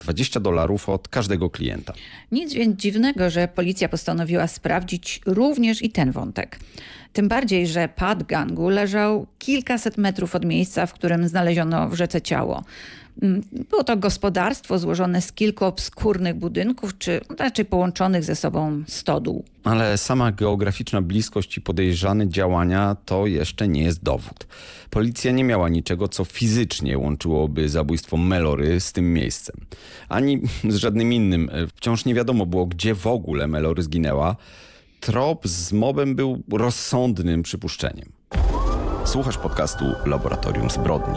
$20 od każdego klienta. Nic więc dziwnego, że policja postanowiła sprawdzić również i ten wątek. Tym bardziej, że pad gangu leżał kilkaset metrów od miejsca, w którym znaleziono w rzece ciało. Było to gospodarstwo złożone z kilku obskurnych budynków, czy raczej połączonych ze sobą stodół. Ale sama geograficzna bliskość i podejrzane działania to jeszcze nie jest dowód. Policja nie miała niczego, co fizycznie łączyłoby zabójstwo Melory z tym miejscem. Ani z żadnym innym. Wciąż nie wiadomo było, gdzie w ogóle Melory zginęła. Trop z mobem był rozsądnym przypuszczeniem. Słuchasz podcastu Laboratorium Zbrodni.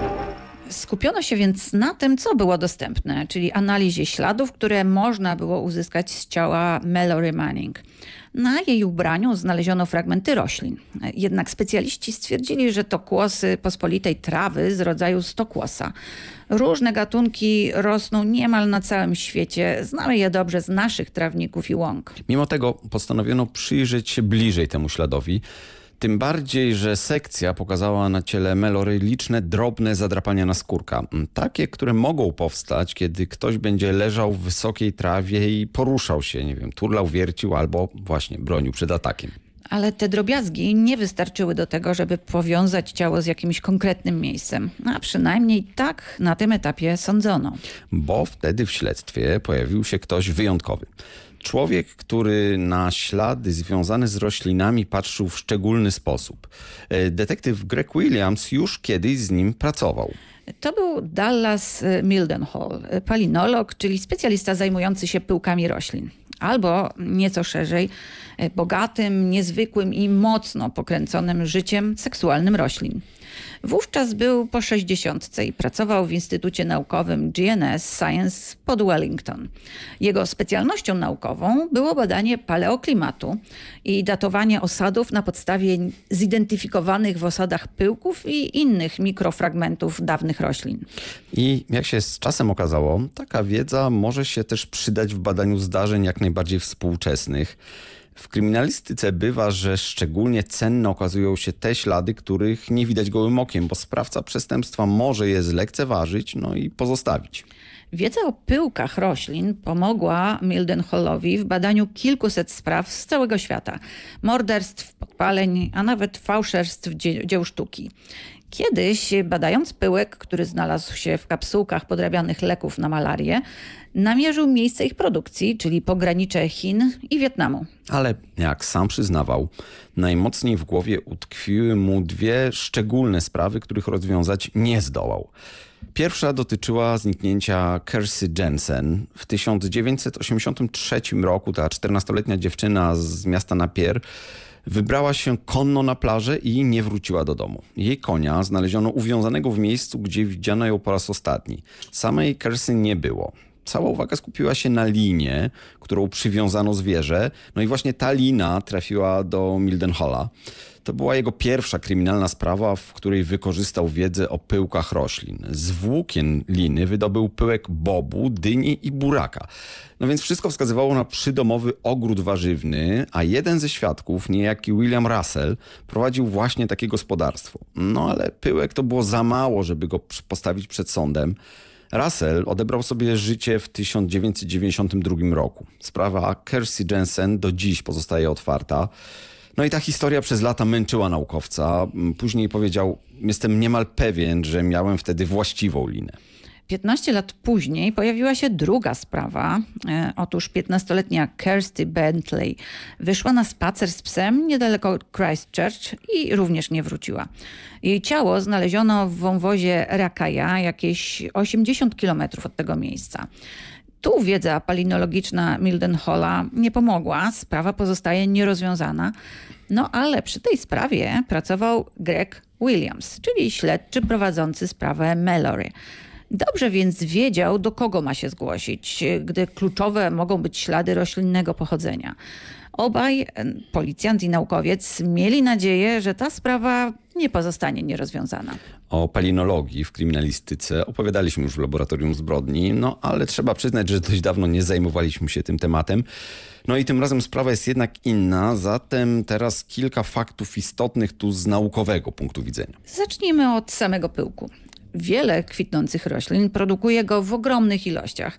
Skupiono się więc na tym, co było dostępne, czyli analizie śladów, które można było uzyskać z ciała Mallory Manning. Na jej ubraniu znaleziono fragmenty roślin. Jednak specjaliści stwierdzili, że to kłosy pospolitej trawy z rodzaju stokłosa. Różne gatunki rosną niemal na całym świecie. Znamy je dobrze z naszych trawników i łąk. Mimo tego postanowiono przyjrzeć się bliżej temu śladowi. Tym bardziej, że sekcja pokazała na ciele Melory liczne, drobne zadrapania naskórka. Takie, które mogą powstać, kiedy ktoś będzie leżał w wysokiej trawie i poruszał się, turlał, wiercił albo właśnie bronił przed atakiem. Ale te drobiazgi nie wystarczyły do tego, żeby powiązać ciało z jakimś konkretnym miejscem. A przynajmniej tak na tym etapie sądzono. Bo wtedy w śledztwie pojawił się ktoś wyjątkowy. Człowiek, który na ślady związane z roślinami patrzył w szczególny sposób. Detektyw Greg Williams już kiedyś z nim pracował. To był Dallas Mildenhall, palinolog, czyli specjalista zajmujący się pyłkami roślin. Albo nieco szerzej, bogatym, niezwykłym i mocno pokręconym życiem seksualnym roślin. Wówczas był po 60 i pracował w Instytucie Naukowym GNS Science pod Wellington. Jego specjalnością naukową było badanie paleoklimatu i datowanie osadów na podstawie zidentyfikowanych w osadach pyłków i innych mikrofragmentów dawnych roślin. I jak się z czasem okazało, taka wiedza może się też przydać w badaniu zdarzeń jak najbardziej współczesnych. W kryminalistyce bywa, że szczególnie cenne okazują się te ślady, których nie widać gołym okiem, bo sprawca przestępstwa może je zlekceważyć, i pozostawić. Wiedza o pyłkach roślin pomogła Mildenhallowi w badaniu kilkuset spraw z całego świata. Morderstw, podpaleń, a nawet fałszerstw dzieł sztuki. Kiedyś, badając pyłek, który znalazł się w kapsułkach podrabianych leków na malarię, namierzył miejsce ich produkcji, czyli pogranicze Chin i Wietnamu. Ale jak sam przyznawał, najmocniej w głowie utkwiły mu dwie szczególne sprawy, których rozwiązać nie zdołał. Pierwsza dotyczyła zniknięcia Kersey Jensen. W 1983 roku ta 14-letnia dziewczyna z miasta Napier wybrała się konno na plażę i nie wróciła do domu. Jej konia znaleziono uwiązanego w miejscu, gdzie widziano ją po raz ostatni. Samej Kersey nie było. Cała uwaga skupiła się na linie, którą przywiązano zwierzę. I właśnie ta lina trafiła do Mildenhalla. To była jego pierwsza kryminalna sprawa, w której wykorzystał wiedzę o pyłkach roślin. Z włókien liny wydobył pyłek bobu, dyni i buraka. Więc wszystko wskazywało na przydomowy ogród warzywny, a jeden ze świadków, niejaki William Russell, prowadził właśnie takie gospodarstwo. Ale pyłek to było za mało, żeby go postawić przed sądem. Russell odebrał sobie życie w 1992 roku. Sprawa Kersey Jensen do dziś pozostaje otwarta. I ta historia przez lata męczyła naukowca. Później powiedział, jestem niemal pewien, że miałem wtedy właściwą linę. 15 lat później pojawiła się druga sprawa. Otóż 15-letnia Kirsty Bentley wyszła na spacer z psem niedaleko Christchurch i również nie wróciła. Jej ciało znaleziono w wąwozie Rakaja, jakieś 80 kilometrów od tego miejsca. Tu wiedza palinologiczna Mildenhalla nie pomogła, sprawa pozostaje nierozwiązana. Ale przy tej sprawie pracował Greg Williams, czyli śledczy prowadzący sprawę Mallory. Dobrze więc wiedział, do kogo ma się zgłosić, gdy kluczowe mogą być ślady roślinnego pochodzenia. Obaj, policjant i naukowiec, mieli nadzieję, że ta sprawa nie pozostanie nierozwiązana. O palinologii w kryminalistyce opowiadaliśmy już w Laboratorium Zbrodni, ale trzeba przyznać, że dość dawno nie zajmowaliśmy się tym tematem. I tym razem sprawa jest jednak inna, zatem teraz kilka faktów istotnych tu z naukowego punktu widzenia. Zacznijmy od samego pyłku. Wiele kwitnących roślin produkuje go w ogromnych ilościach.